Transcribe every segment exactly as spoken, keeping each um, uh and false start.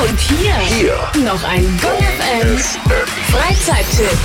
Und hier, hier. noch ein Gong F M Freizeittipp.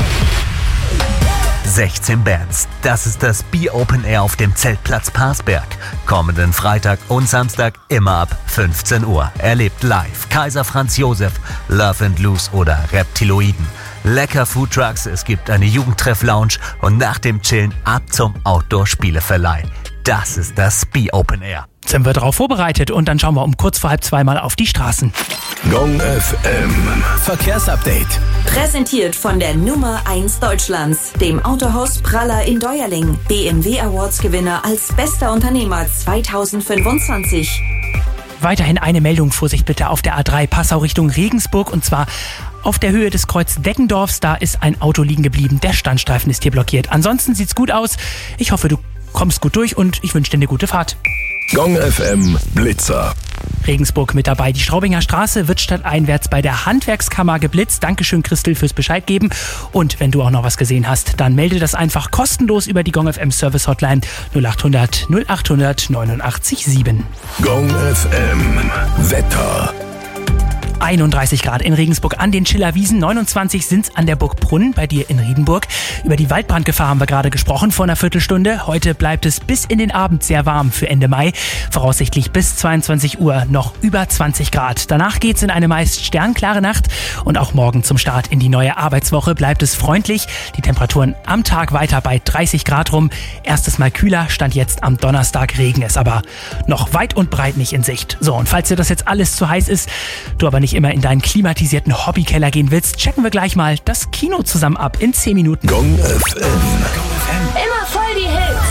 sechzehn Bands. Das ist das Bi-Open Air auf dem Zeltplatz Parsberg. Kommenden Freitag und Samstag immer ab fünfzehn Uhr. Erlebt live Kaiser Franz Josef, Love and Loose oder Reptiloiden. Lecker Foodtrucks, es gibt eine Jugendtreff-Lounge und nach dem Chillen ab zum Outdoor-Spieleverleih. Das ist das Bi-Open Air. Sind wir darauf vorbereitet und dann schauen wir um kurz vor halb zwei mal auf die Straßen. Gong F M Verkehrsupdate. Präsentiert von der Nummer eins Deutschlands, dem Autohaus Praller in Deuerling. B M W Awards Gewinner als bester Unternehmer zweitausendfünfundzwanzig. Weiterhin eine Meldung, Vorsicht bitte, auf der A drei Passau Richtung Regensburg und zwar auf der Höhe des Kreuz Deckendorfs. Da ist ein Auto liegen geblieben, der Standstreifen ist hier blockiert. Ansonsten sieht's gut aus. Ich hoffe, du kommst gut durch und ich wünsche dir eine gute Fahrt. Gong F M Blitzer. Regensburg mit dabei. Die Straubinger Straße wird stadteinwärts bei der Handwerkskammer geblitzt. Dankeschön, Christel, fürs Bescheid geben. Und wenn du auch noch was gesehen hast, dann melde das einfach kostenlos über die Gong F M Service Hotline null acht hundert null achthundert neunundachtzig sieben. Gong F M Wetter. einunddreißig Grad in Regensburg an den Schillerwiesen, neunundzwanzig sind's an der Burg Brunn bei dir in Riedenburg. Über die Waldbrandgefahr haben wir gerade gesprochen vor einer Viertelstunde. Heute bleibt es bis in den Abend sehr warm für Ende Mai. Voraussichtlich bis zweiundzwanzig Uhr noch über zwanzig Grad. Danach geht's in eine meist sternklare Nacht und auch morgen zum Start in die neue Arbeitswoche bleibt es freundlich. Die Temperaturen am Tag weiter bei dreißig Grad rum. Erstes Mal kühler, stand jetzt am Donnerstag. Regen ist aber noch weit und breit nicht in Sicht. So, und falls dir das jetzt alles zu heiß ist, du aber nicht immer in deinen klimatisierten Hobbykeller gehen willst, checken wir gleich mal das Kino zusammen ab in zehn Minuten. Gong F M. Immer voll die Hits.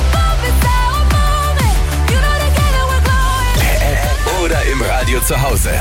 Oder im Radio zu Hause.